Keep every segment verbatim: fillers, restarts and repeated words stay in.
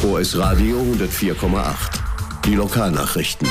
O S Radio hundertvier Komma acht. Die Lokalnachrichten.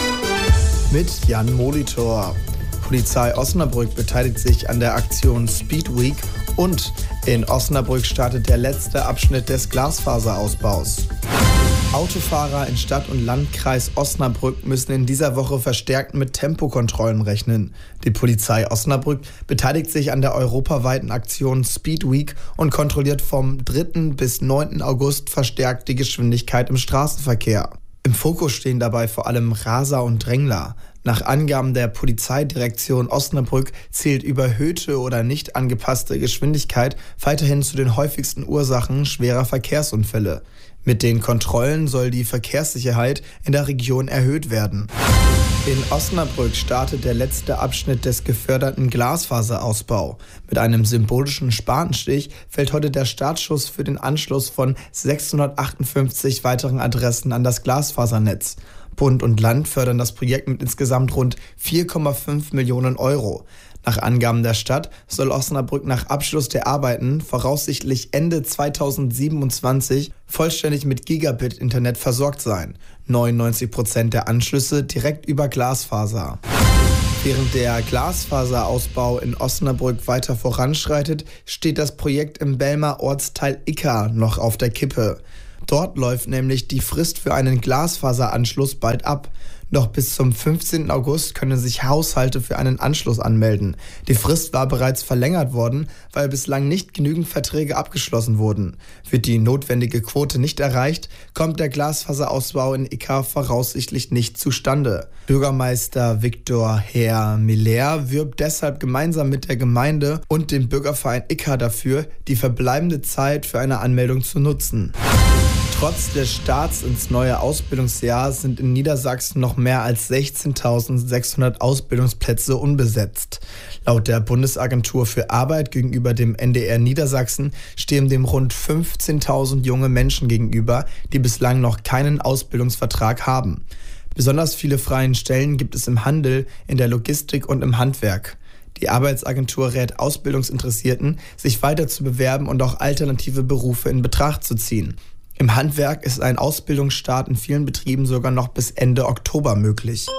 Mit Jan Molitor. Polizei Osnabrück beteiligt sich an der Aktion Speed Week und in Osnabrück startet der letzte Abschnitt des Glasfaserausbaus. Autofahrer in Stadt- und Landkreis Osnabrück müssen in dieser Woche verstärkt mit Tempokontrollen rechnen. Die Polizei Osnabrück beteiligt sich an der europaweiten Aktion Speed Week und kontrolliert vom dritten bis neunten August verstärkt die Geschwindigkeit im Straßenverkehr. Im Fokus stehen dabei vor allem Raser und Drängler. Nach Angaben der Polizeidirektion Osnabrück zählt überhöhte oder nicht angepasste Geschwindigkeit weiterhin zu den häufigsten Ursachen schwerer Verkehrsunfälle. Mit den Kontrollen soll die Verkehrssicherheit in der Region erhöht werden. In Osnabrück startet der letzte Abschnitt des geförderten Glasfaserausbau. Mit einem symbolischen Spatenstich fällt heute der Startschuss für den Anschluss von sechshundertachtundfünfzig weiteren Adressen an das Glasfasernetz. Bund und Land fördern das Projekt mit insgesamt rund vier Komma fünf Millionen Euro. Nach Angaben der Stadt soll Osnabrück nach Abschluss der Arbeiten voraussichtlich Ende zweitausendsiebenundzwanzig vollständig mit Gigabit-Internet versorgt sein. neunundneunzig Prozent der Anschlüsse direkt über Glasfaser. Während der Glasfaserausbau in Osnabrück weiter voranschreitet, steht das Projekt im Belmer Ortsteil Icka noch auf der Kippe. Dort läuft nämlich die Frist für einen Glasfaseranschluss bald ab. Noch bis zum fünfzehnten August können sich Haushalte für einen Anschluss anmelden. Die Frist war bereits verlängert worden, weil bislang nicht genügend Verträge abgeschlossen wurden. Wird die notwendige Quote nicht erreicht, kommt der Glasfaserausbau in Icka voraussichtlich nicht zustande. Bürgermeister Viktor Herr Miller wirbt deshalb gemeinsam mit der Gemeinde und dem Bürgerverein Icka dafür, die verbleibende Zeit für eine Anmeldung zu nutzen. Trotz des Starts ins neue Ausbildungsjahr sind in Niedersachsen noch mehr als sechzehntausendsechshundert Ausbildungsplätze unbesetzt. Laut der Bundesagentur für Arbeit gegenüber dem N D R Niedersachsen stehen dem rund fünfzehntausend junge Menschen gegenüber, die bislang noch keinen Ausbildungsvertrag haben. Besonders viele freie Stellen gibt es im Handel, in der Logistik und im Handwerk. Die Arbeitsagentur rät Ausbildungsinteressierten, sich weiter zu bewerben und auch alternative Berufe in Betracht zu ziehen. Im Handwerk ist ein Ausbildungsstart in vielen Betrieben sogar noch bis Ende Oktober möglich.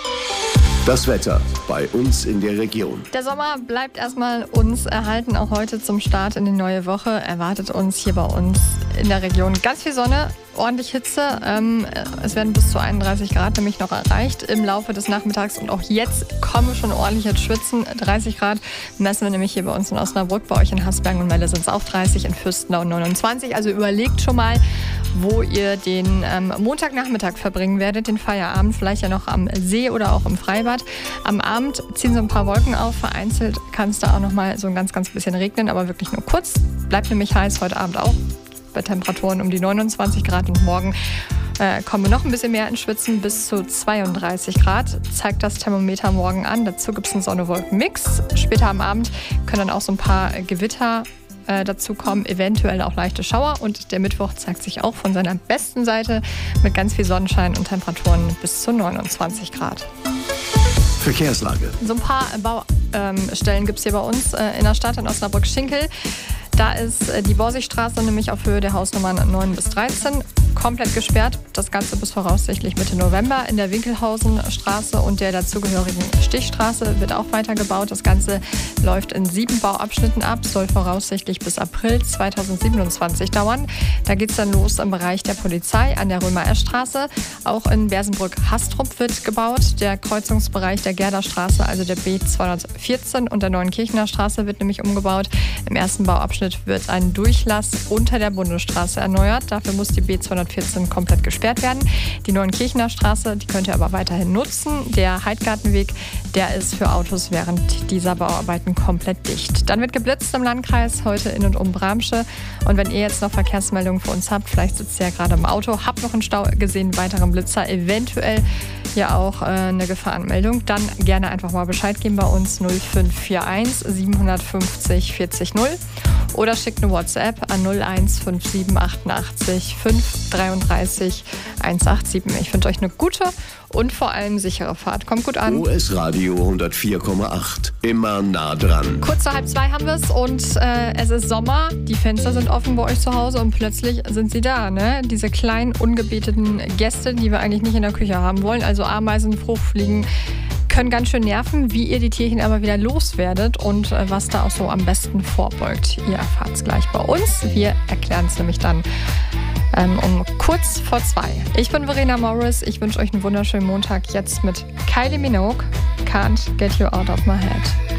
Das Wetter bei uns in der Region. Der Sommer bleibt erstmal uns erhalten. Auch heute zum Start in die neue Woche erwartet uns hier bei uns in der Region ganz viel Sonne, ordentlich Hitze. Ähm, es werden bis zu einunddreißig Grad nämlich noch erreicht im Laufe des Nachmittags. Und auch jetzt kommen wir schon ordentlich ins Schwitzen. dreißig Grad messen wir nämlich hier bei uns in Osnabrück. Bei euch in Hasbergen und Melle sind es auch dreißig, in Fürstenau neunundzwanzig. Also überlegt schon mal, wo ihr den ähm, Montagnachmittag verbringen werdet, den Feierabend, vielleicht ja noch am See oder auch im Freibad. Am Abend ziehen so ein paar Wolken auf, vereinzelt kann es da auch noch mal so ein ganz, ganz bisschen regnen, aber wirklich nur kurz. Bleibt nämlich heiß heute Abend auch, bei Temperaturen um die neunundzwanzig Grad und morgen äh, kommen wir noch ein bisschen mehr ins Schwitzen, bis zu zweiunddreißig Grad, zeigt das Thermometer morgen an. Dazu gibt es einen Sonne-Wolken-Mix. Später am Abend können dann auch so ein paar Gewitter äh, dazu kommen, eventuell auch leichte Schauer. Und der Mittwoch zeigt sich auch von seiner besten Seite mit ganz viel Sonnenschein und Temperaturen bis zu neunundzwanzig Grad. Verkehrslage. So ein paar Baustellen ähm, gibt es hier bei uns äh, in der Stadt, in Osnabrück-Schinkel. Da ist äh, die Borsigstraße nämlich auf Höhe der Hausnummern neun bis dreizehn komplett gesperrt. Das Ganze bis voraussichtlich Mitte November. In der Winkelhausenstraße und der dazugehörigen Stichstraße wird auch weiter gebaut. Das Ganze läuft in sieben Bauabschnitten ab, soll voraussichtlich bis April zweitausendsiebenundzwanzig dauern. Da geht es dann los im Bereich der Polizei an der Römer-Esch-Straße. Auch in Bersenbrück-Hastrup wird gebaut. Der Kreuzungsbereich der Gerderstraße, also der B zweihundertvierzehn und der Neuenkirchener Straße wird nämlich umgebaut. Im ersten Bauabschnitt wird ein Durchlass unter der Bundesstraße erneuert. Dafür muss die B zweihundertvierzehn komplett gesperrt werden. Die Neuenkirchener Straße, die könnt ihr aber weiterhin nutzen. Der Heidgartenweg, der ist für Autos während dieser Bauarbeiten komplett dicht. Dann wird geblitzt im Landkreis, heute in und um Bramsche. Und wenn ihr jetzt noch Verkehrsmeldungen für uns habt, vielleicht sitzt ihr ja gerade im Auto, habt noch einen Stau gesehen, weiteren Blitzer, eventuell ja auch äh, eine Gefahrenmeldung, dann gerne einfach mal Bescheid geben bei uns null fünf vier eins siebenhundertfünfzig vierzig null. oder schickt eine WhatsApp an null eins fünf sieben achtundachtzig fünf dreiunddreißig hundertsiebenundachtzig. Ich wünsche euch eine gute und vor allem sichere Fahrt. Kommt gut an. U S Radio hundertvier Komma acht. Immer nah dran. Kurz vor halb zwei haben wir es und äh, es ist Sommer. Die Fenster sind offen bei euch zu Hause und plötzlich sind sie da. Ne? Diese kleinen, ungebeteten Gäste, die wir eigentlich nicht in der Küche haben wollen. Also Ameisen, Fruchtfliegen, können ganz schön nerven, wie ihr die Tierchen aber wieder loswerdet und äh, was da auch so am besten vorbeugt. Ihr erfahrt es gleich bei uns. Wir erklären es nämlich dann ähm, um kurz vor zwei. Ich bin Verena Morris. Ich wünsche euch einen wunderschönen Montag jetzt mit Kylie Minogue. Can't Get You Out of My Head.